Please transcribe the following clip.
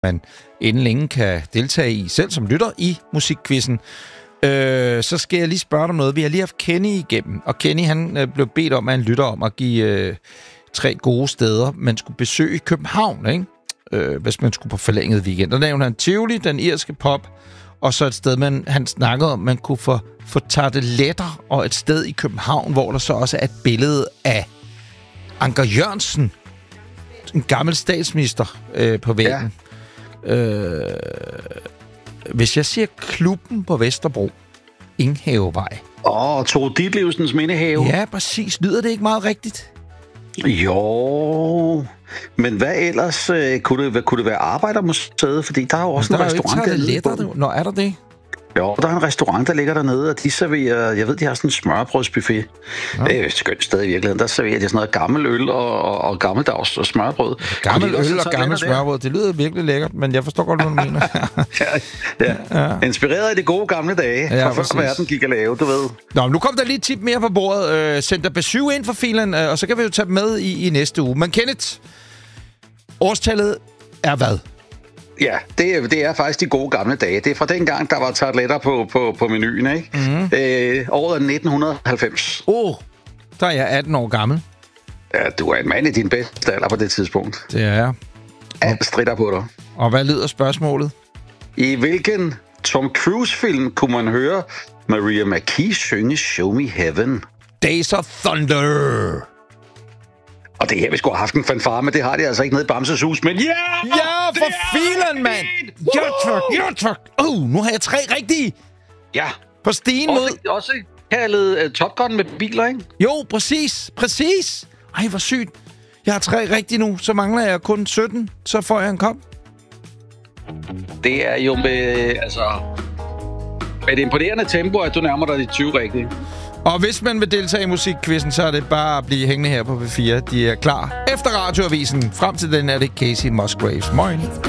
man inden længe kan deltage i, selv som lytter i musikquizzen. Så skal jeg lige spørge dig om noget. Vi har lige haft Kenny igennem, og Kenny han blev bedt om af en lytter om at give 3 gode steder, man skulle besøge i København, ikke? Hvis man skulle på forlænget weekend. Der nævnte han Tivoli, den irske pop, og så et sted, han snakkede om, man kunne få tarteletter, og et sted i København, hvor der så også er et billede af Anker Jørgensen, en gammel statsminister på væggen. Ja. Hvis jeg siger klubben på Vesterbro, Enghavevej. Tove Ditlevsens Mindehave. Ja, præcis. Lyder det ikke meget rigtigt? Jo, men hvad ellers? Kunne det være Arbejdermuseet? Fordi der er jo også en restaurant dernede. Nå, er der det? Jo, der er en restaurant, der ligger dernede, og de serverer, jeg ved, de har sådan en smørbrødsbuffet. Ja. Det er et skønt sted i virkeligheden. Der serverer de sådan noget gammel øl og gammeldags og smørbrød. Gammel øl og gammel smørbrød, det lyder virkelig lækkert, men jeg forstår godt, hvad du mener. ja. Inspireret af de gode gamle dage, fra før verden gik at lave, du ved. Nå, nu kom der lige et tip mere på bordet. Send dig B7 ind for filen, og så kan vi jo tage dem med i næste uge. Men Kenneth, årstallet er hvad? Ja, det er faktisk de gode gamle dage. Det er fra dengang, der var tarteletter på menuen, ikke? Mm-hmm. Året er 1990. Der er jeg 18 år gammel. Ja, du er en mand i din bedste alder på det tidspunkt. Det er jeg. Alt stritter på dig. Og hvad lyder spørgsmålet? I hvilken Tom Cruise-film kunne man høre Maria McKee synge Show Me Heaven? Days of Thunder. Og det her, vi skulle have haft en fanfare, men det har de altså ikke nede i Bamses hus. Men ja, for filen, mand! Ja, tak. Nu har jeg 3 rigtige. Ja. På stigen mod... Også kaldet Top Gun med biler, ikke? Jo, præcis. Ej, hvor sygt. Jeg har 3 rigtige nu, så mangler jeg kun 17. Så får jeg en kop. Det er jo med et imponerende tempo, at du nærmer dig de 20 rigtige. Og hvis man vil deltage i musikquizzen, så er det bare at blive hængende her på P4. De er klar efter radioavisen. Frem til den er det Casey Musgraves. Moin.